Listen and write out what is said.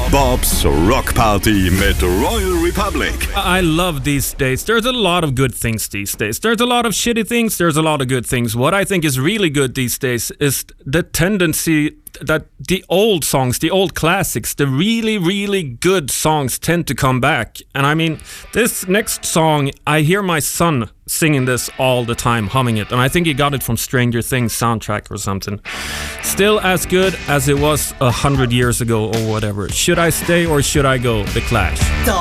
Bob's Rock Party med Royal Republic. I love these days. There's a lot of good things these days. There's a lot of shitty things. There's a lot of good things. What I think is really good these days is the tendency that the old songs, the old classics, the really, really good songs tend to come back. And I mean, this next song, I hear my son singing this all the time, humming it. And I think he got it from Stranger Things soundtrack or something. Still as good as it was 100 years ago or whatever. Should I stay or should I go? The Clash.